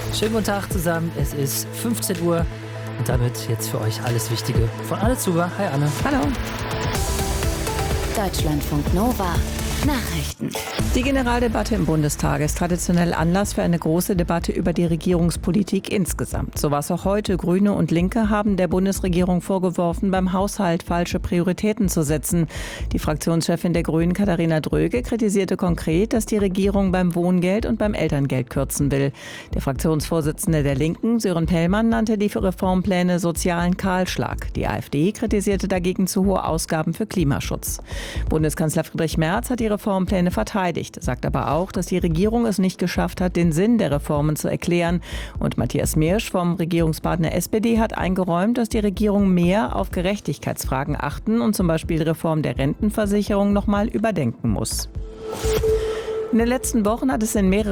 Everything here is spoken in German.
Schönen guten Tag zusammen. Es ist 15 Uhr und damit jetzt für euch alles Wichtige von Anne Zuber. Hi Anne. Hallo. Deutschlandfunk Nova. Nachrichten. Die Generaldebatte im Bundestag ist traditionell Anlass für eine große Debatte über die Regierungspolitik insgesamt. So war es auch heute. Grüne und Linke haben der Bundesregierung vorgeworfen, beim Haushalt falsche Prioritäten zu setzen. Die Fraktionschefin der Grünen, Katharina Dröge, kritisierte konkret, dass die Regierung beim Wohngeld und beim Elterngeld kürzen will. Der Fraktionsvorsitzende der Linken, Sören Pellmann, nannte die Reformpläne sozialen Kahlschlag. Die AfD kritisierte dagegen zu hohe Ausgaben für Klimaschutz. Bundeskanzler Friedrich Merz hat die Reformpläne verteidigt, sagt aber auch, dass die Regierung es nicht geschafft hat, den Sinn der Reformen zu erklären. Und Matthias Mirsch vom Regierungspartner SPD hat eingeräumt, dass die Regierung mehr auf Gerechtigkeitsfragen achten und zum Beispiel die Reform der Rentenversicherung nochmal überdenken muss. In den letzten Wochen hat es in mehreren